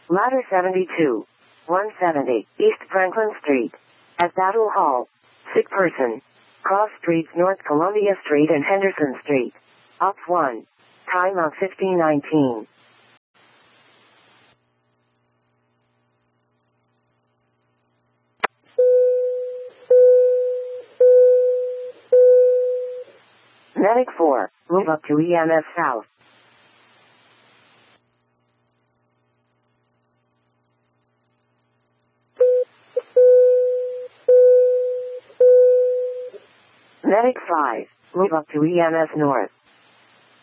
Ladder 72. 170, East Franklin Street. At Battle Hall. Sick person. Cross Streets North Columbia Street and Henderson Street. Op 1. Time of 1519. Medic 4, move up to EMS South. Medic 5, move up to EMS North.